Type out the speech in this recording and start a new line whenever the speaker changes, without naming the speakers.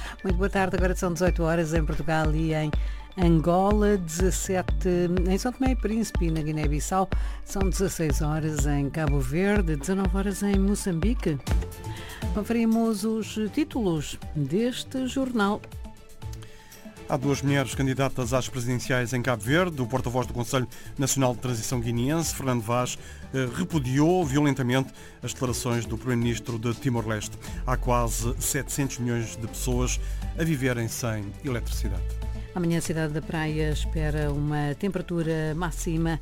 Muito boa tarde, agora são 18 horas em Portugal e em Angola, 17 em São Tomé e Príncipe e na Guiné-Bissau, são 16 horas em Cabo Verde, 19 horas em Moçambique. Conferimos os títulos deste jornal.
Há 2 mulheres candidatas às presidenciais em Cabo Verde. O porta-voz do Conselho Nacional de Transição Guineense, Fernando Vaz, repudiou violentamente as declarações do primeiro-ministro de Timor-Leste. Há quase 700 milhões de pessoas a viverem sem eletricidade.
Amanhã a cidade da Praia espera uma temperatura máxima